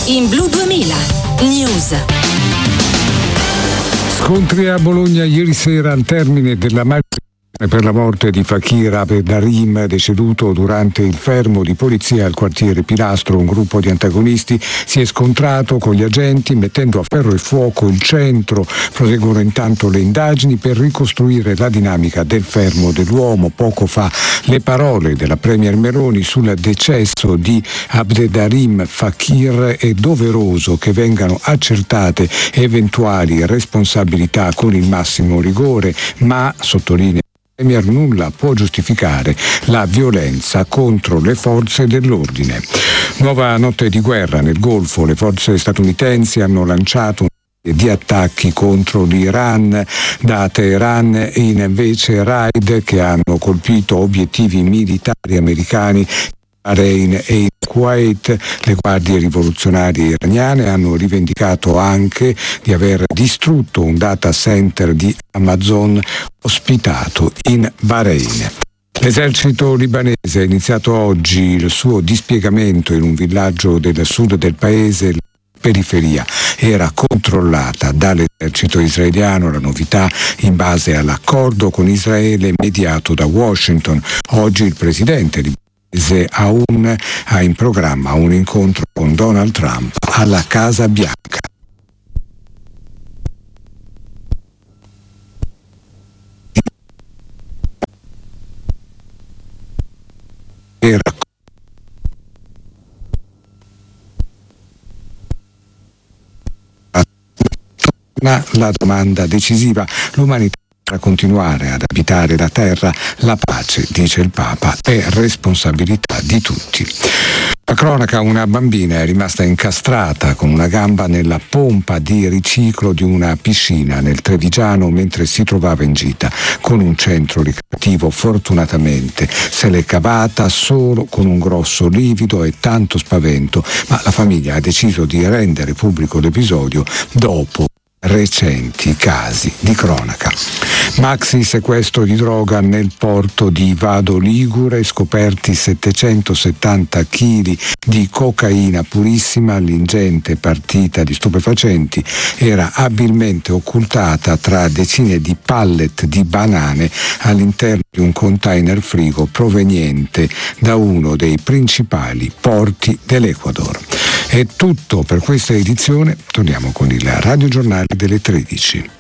in Blu 2000 News. Scontri a Bologna ieri sera al termine della marcia per la morte di Fakir Abderrahim, deceduto durante il fermo di polizia al quartiere Pilastro. Un gruppo di antagonisti si è scontrato con gli agenti mettendo a ferro e fuoco il centro. Proseguono intanto le indagini per ricostruire la dinamica del fermo dell'uomo. Poco fa le parole della Premier Meloni sul decesso di Abderrahim Fakir: è doveroso che vengano accertate eventuali responsabilità con il massimo rigore, ma, sottolinea Premier, nulla può giustificare la violenza contro le forze dell'ordine. Nuova notte di guerra nel Golfo. Le forze statunitensi hanno lanciato di attacchi contro l'Iran da Teheran, invece raid che hanno colpito obiettivi militari americani Bahrain e in Kuwait. Le guardie rivoluzionarie iraniane hanno rivendicato anche di aver distrutto un data center di Amazon ospitato in Bahrain. L'esercito libanese ha iniziato oggi il suo dispiegamento in un villaggio del sud del paese. La periferia era controllata dall'esercito israeliano. La novità in base all'accordo con Israele mediato da Washington. Oggi il presidente libanese ha in programma un incontro con Donald Trump alla Casa Bianca. La domanda decisiva: l'umanità a continuare ad abitare la terra, la pace, dice il Papa, è responsabilità di tutti. La cronaca: una bambina è rimasta incastrata con una gamba nella pompa di riciclo di una piscina nel Trevigiano mentre si trovava in gita con un centro ricreativo. Fortunatamente se l'è cavata solo con un grosso livido e tanto spavento, ma la famiglia ha deciso di rendere pubblico l'episodio dopo recenti casi di cronaca. Maxi sequestro di droga nel porto di Vado Ligure, scoperti 770 kg di cocaina purissima. L'ingente partita di stupefacenti era abilmente occultata tra decine di pallet di banane all'interno di un container frigo proveniente da uno dei principali porti dell'Ecuador. È tutto per questa edizione, torniamo con il radiogiornale delle 13.